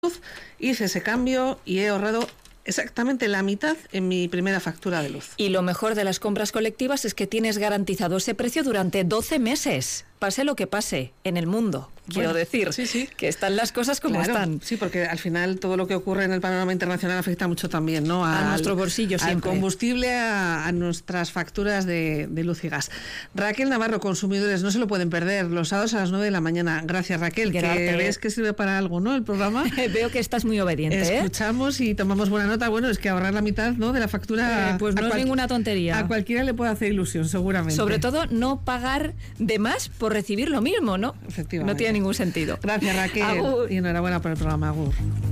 hice ese cambio y he ahorrado exactamente la mitad en mi primera factura de luz. Y lo mejor de las compras colectivas es que tienes garantizado ese precio durante 12 meses, pase lo que pase en el mundo. Quiero decir, sí. que están las cosas como están. Sí, porque al final todo lo que ocurre en el panorama internacional afecta mucho también, ¿no? A nuestro bolsillo siempre. Al combustible, a nuestras facturas de luz y gas. Raquel Navarro, Consumidores, no se lo pueden perder, los sábados a las 9 de la mañana. Gracias, Raquel, que ves que sirve para algo, ¿no? El programa. Veo que estás muy obediente, Escuchamos y tomamos buena nota. Bueno, es que ahorrar la mitad, ¿no?, de la factura... pues no es ninguna tontería. A cualquiera le puede hacer ilusión, seguramente. Sobre todo, no pagar de más por recibir lo mismo, ¿no? Efectivamente. No tiene ningún sentido. Gracias, Raquel. Agur. Y enhorabuena por el programa. Agur.